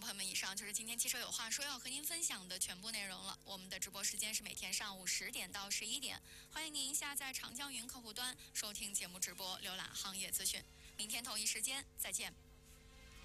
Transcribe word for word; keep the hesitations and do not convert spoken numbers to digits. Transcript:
朋友们，以上就是今天汽车有话说要和您分享的全部内容了。我们的直播时间是每天上午十点到十一点，欢迎您下载长江云客户端收听节目直播，浏览行业资讯。明天同一时间再见。